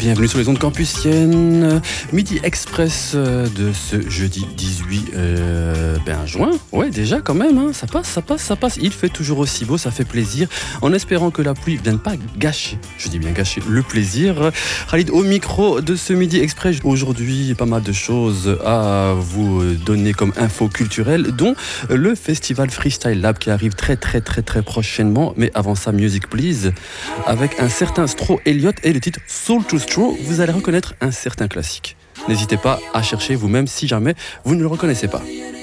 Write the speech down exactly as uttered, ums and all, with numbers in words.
bienvenue sur les ondes campusiennes. Midi Express de ce jeudi dix-huit euh, ben, juin. Ouais, déjà quand même, hein, ça passe, ça passe, ça passe. Il fait toujours aussi beau, ça fait plaisir. En espérant que la pluie ne vienne pas gâcher, je dis bien gâcher, le plaisir. Khalid au micro de ce Midi Express. Aujourd'hui, pas mal de choses à vous donner comme info culturelle, dont le festival Freestyle Lab qui arrive très très très très prochainement. Mais avant ça, Music Please, avec un certain Stro Elliott et le titre Soul to Stro, vous allez reconnaître un certain classique. N'hésitez pas à chercher vous-même si jamais vous ne le reconnaissez pas.